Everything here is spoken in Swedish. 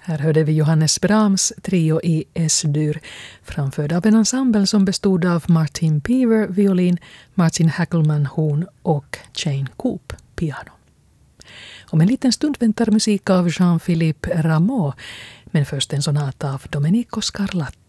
Här hörde vi Johannes Brahms trio i S-dur, framförd av en ensemble som bestod av Martin Peaver, violin, Martin Hackelman, horn och Jane Coop, piano. Om en liten stund väntar musik av Jean-Philippe Rameau, men först en sonat av Domenico Scarlatti.